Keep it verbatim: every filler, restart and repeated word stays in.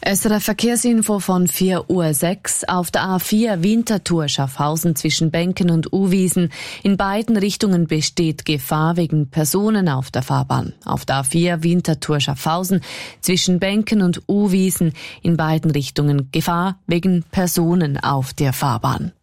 S R F Verkehrsinfo von vier Uhr sechs. Auf der A vier Winterthur Schaffhausen zwischen Benken und Uwiesen. In beiden Richtungen besteht Gefahr wegen Personen auf der Fahrbahn. Auf der A vier Winterthur Schaffhausen zwischen Benken und Uwiesen. In beiden Richtungen Gefahr wegen Personen auf der Fahrbahn.